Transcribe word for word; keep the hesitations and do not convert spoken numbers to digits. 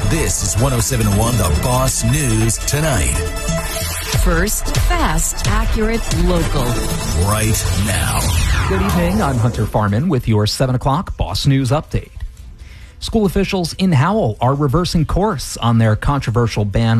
This is one oh seven point one The Boss News Tonight. First, fast, accurate, local. Right now. Good evening. I'm Hunter Farman with your seven o'clock Boss News Update. School officials in Howell are reversing course on their controversial ban